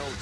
shows.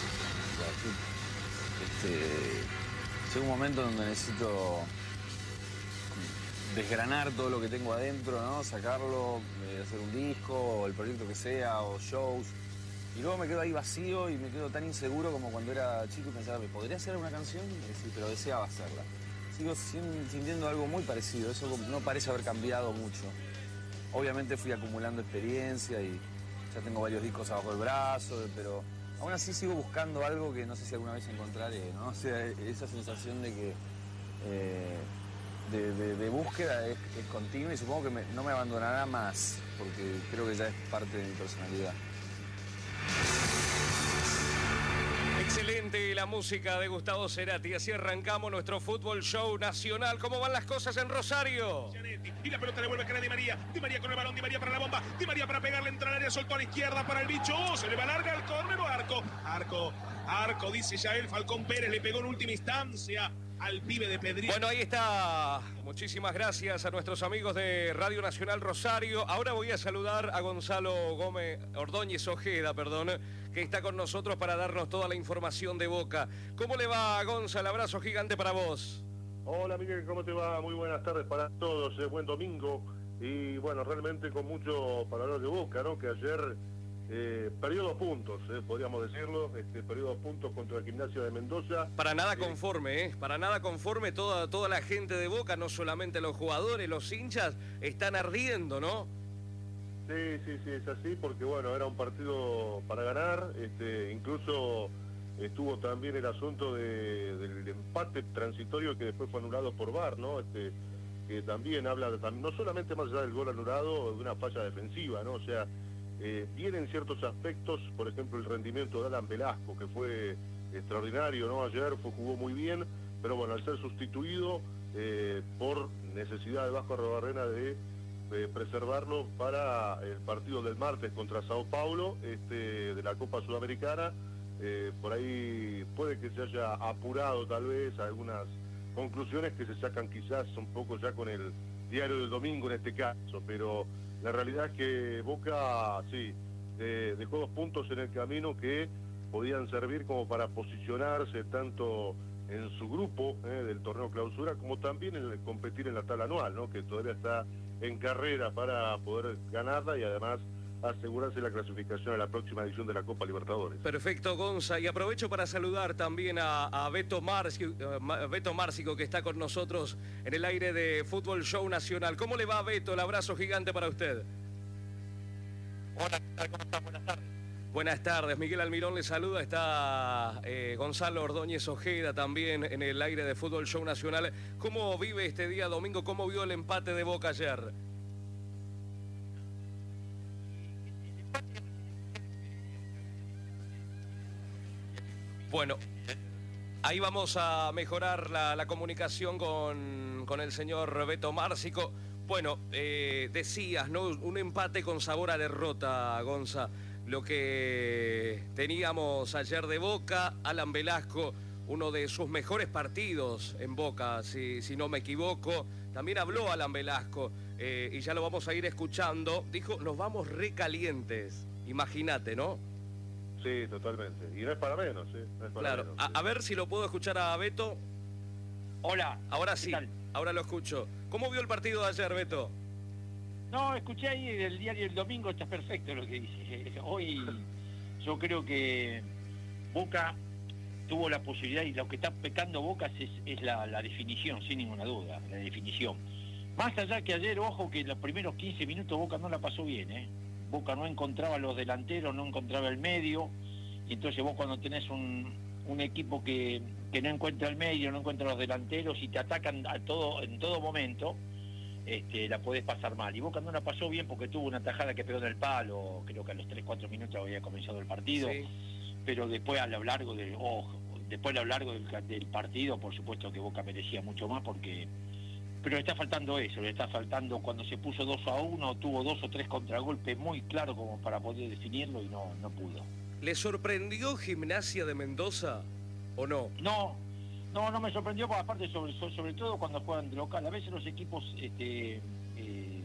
Llega un momento donde necesito desgranar todo lo que tengo adentro, ¿no? Sacarlo, hacer un disco, o el proyecto que sea, o shows. Y luego me quedo ahí vacío y me quedo tan inseguro como cuando era chico y pensaba, ¿me podría hacer una canción? Sí, pero deseaba hacerla. Sigo sintiendo algo muy parecido, eso no parece haber cambiado mucho. Obviamente fui acumulando experiencia y ya tengo varios discos abajo del brazo, pero aún así sigo buscando algo que no sé si alguna vez encontraré, ¿no? O sea, esa sensación de que de búsqueda es continua y supongo que no me abandonará más, porque creo que ya es parte de mi personalidad. Excelente la música de Gustavo Cerati. Así arrancamos nuestro fútbol show nacional. ¿Cómo van las cosas en Rosario? Y la pelota le vuelve a caer a Di María. Di María con el balón, Di María para la bomba. Di María para pegarle, entra al área, soltó a la izquierda para el bicho. Se le va larga al córner o arco, dice Yael Falcón Pérez. Le pegó en última instancia al pibe de Pedrito. Bueno, ahí está. Muchísimas gracias a nuestros amigos de Radio Nacional Rosario. Ahora voy a saludar a Gonzalo Ordóñez Ojeda, que está con nosotros para darnos toda la información de Boca. ¿Cómo le va, Gonzalo? Abrazo gigante para vos. Hola, Miguel, ¿cómo te va? Muy buenas tardes para todos, buen domingo. Y bueno, realmente con mucho para hablar de Boca, ¿no? Que ayer perdió 2 puntos, podríamos decirlo, perdió 2 puntos contra la Gimnasia de Mendoza. Para nada conforme, para nada conforme, toda la gente de Boca, no solamente los jugadores, los hinchas, están ardiendo, ¿no? Sí, es así, porque bueno, era un partido para ganar, incluso estuvo también el asunto del empate transitorio que después fue anulado por VAR, ¿no? Que también habla, no solamente más allá del gol anulado, de una falla defensiva, ¿no? O sea, vienen ciertos aspectos, por ejemplo el rendimiento de Alan Velasco, que fue extraordinario, ¿no? Ayer jugó muy bien, pero bueno, al ser sustituido por necesidad de Vasco Arrobarrena de preservarlo para el partido del martes contra Sao Paulo, de la Copa Sudamericana, por ahí puede que se haya apurado tal vez algunas conclusiones que se sacan quizás un poco ya con el diario del domingo en este caso, pero la realidad es que Boca, sí, dejó 2 puntos en el camino que podían servir como para posicionarse tanto en su grupo del torneo clausura, como también en competir en la tabla anual, ¿no? Que todavía está en carrera para poder ganarla y además asegurarse la clasificación a la próxima edición de la Copa Libertadores. Perfecto, Gonza, y aprovecho para saludar también a Beto Márcico, que está con nosotros en el aire de Fútbol Show Nacional. ¿Cómo le va, Beto? El abrazo gigante para usted. Hola, ¿qué tal? ¿Cómo estás? Buenas tardes. Buenas tardes, Miguel Almirón le saluda, está Gonzalo Ordóñez Ojeda también en el aire de Fútbol Show Nacional. ¿Cómo vive este día domingo? ¿Cómo vio el empate de Boca ayer? Bueno, ahí vamos a mejorar la comunicación con el señor Beto Márcico. Bueno, decías, ¿no? Un empate con sabor a derrota, Gonza. Lo que teníamos ayer de Boca, Alan Velasco, uno de sus mejores partidos en Boca, si no me equivoco. También habló Alan Velasco y ya lo vamos a ir escuchando. Dijo, nos vamos recalientes. Imagínate, ¿no? Sí, totalmente. Y no es para menos, ¿eh? No es para claro. menos, A ver si lo puedo escuchar a Beto. Hola. Ahora sí, ahora lo escucho. ¿Cómo vio el partido de ayer, Beto? No, escuché ahí el diario El Domingo, está perfecto lo que dice. Hoy yo creo que Boca tuvo la posibilidad, y lo que está pecando Boca es la definición, sin ninguna duda, la definición. Más allá que ayer, ojo, que los primeros 15 minutos Boca no la pasó bien, ¿eh? Boca no encontraba los delanteros, no encontraba el medio, y entonces vos cuando tenés un equipo que no encuentra el medio, no encuentra los delanteros y te atacan en todo momento, la podés pasar mal. Y Boca no la pasó bien porque tuvo una tajada que pegó en el palo, creo que a los 3-4 minutos había comenzado el partido, sí. Pero después a lo largo del partido, por supuesto que Boca merecía mucho más pero le está faltando eso, le está faltando cuando se puso 2-1, tuvo 2 o 3 contragolpes muy claros como para poder definirlo y no pudo. ¿Le sorprendió Gimnasia de Mendoza o no? No me sorprendió, porque aparte sobre todo cuando juegan de local. A veces los equipos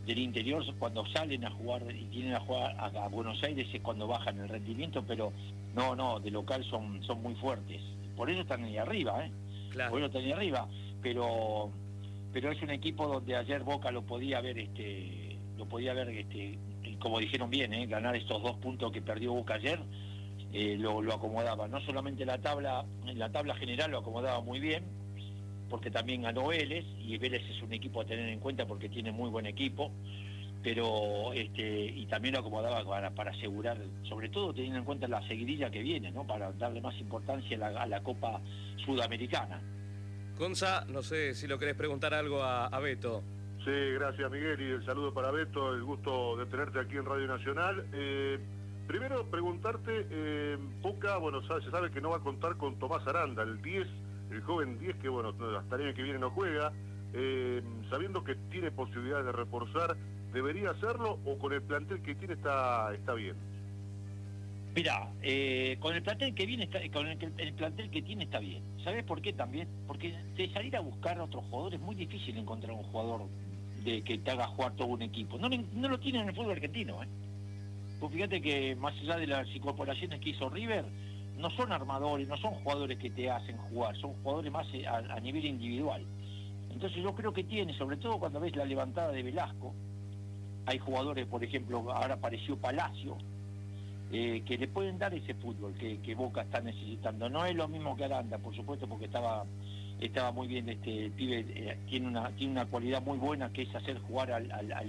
del interior, cuando salen a jugar y tienen a jugar a Buenos Aires es cuando bajan el rendimiento, pero no, de local son muy fuertes. Por eso están ahí arriba, Claro. Por eso están ahí arriba, pero es un equipo donde ayer Boca lo podía ver, y como dijeron bien, ganar estos 2 puntos que perdió Boca ayer, lo acomodaba. No solamente en la tabla general lo acomodaba muy bien, porque también ganó Vélez, y Vélez es un equipo a tener en cuenta porque tiene muy buen equipo, pero y también lo acomodaba para asegurar, sobre todo teniendo en cuenta la seguidilla que viene, ¿no? Para darle más importancia a la Copa Sudamericana. Gonza, no sé si lo querés preguntar algo a Beto. Sí, gracias Miguel, y el saludo para Beto, el gusto de tenerte aquí en Radio Nacional. Primero preguntarte, Boca, bueno, se sabe que no va a contar con Tomás Aranda, el joven 10 que, bueno, hasta el año que viene no juega, sabiendo que tiene posibilidades de reforzar, ¿debería hacerlo o con el plantel que tiene está bien? Mirá, con el plantel que viene el plantel que tiene está bien. ¿Sabés por qué también? Porque de salir a buscar a otros jugadores es muy difícil encontrar un jugador que te haga jugar todo un equipo. No lo tiene en el fútbol argentino, Pues fíjate que más allá de las incorporaciones que hizo River, no son armadores, no son jugadores que te hacen jugar, son jugadores más a nivel individual. Entonces yo creo que tiene, sobre todo cuando ves la levantada de Velasco, hay jugadores, por ejemplo, ahora apareció Palacio, que le pueden dar ese fútbol que Boca está necesitando. No es lo mismo que Aranda, por supuesto, porque estaba muy bien, el pibe tiene una cualidad muy buena, que es hacer jugar al